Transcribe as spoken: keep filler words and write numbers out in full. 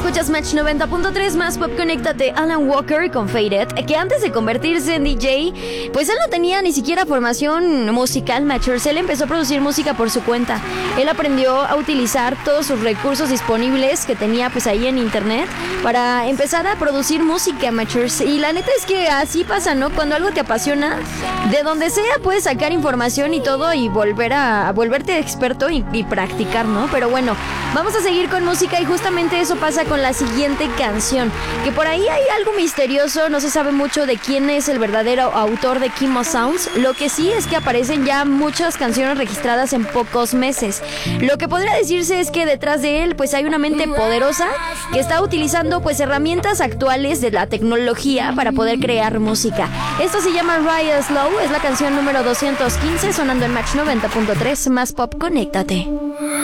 Escuchas Match noventa punto tres más pop. Conéctate. Alan Walker con Faded, que antes de convertirse en D J, pues él no tenía ni siquiera formación musical, Matchers. Él empezó a producir música por su cuenta. Él aprendió a utilizar todos sus recursos disponibles que tenía pues ahí en internet para empezar a producir música, Matchers. Y la neta es que así pasa, ¿no? Cuando algo te apasiona, de donde sea puedes sacar información y todo y volver a, a volverte experto y, y practicar, ¿no? Pero bueno, vamos a seguir con música y justamente eso pasa con la siguiente canción, que por ahí hay algo misterioso, no se sabe mucho de quién es el verdadero autor de Kimo Sounds. Lo que sí es que aparecen ya muchas canciones registradas en pocos meses. Lo que podría decirse es que detrás de él pues hay una mente poderosa que está utilizando pues herramientas actuales de la tecnología para poder crear música. Esto se llama Raya Slow, es la canción número doscientos quince sonando en Match noventa punto tres más pop. Conéctate.